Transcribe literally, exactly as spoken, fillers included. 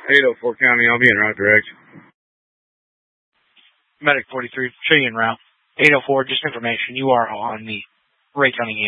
eight oh four County, I'll be in route direct. Medic forty-three, show you en route. eight oh four, just information. You are on the Ray County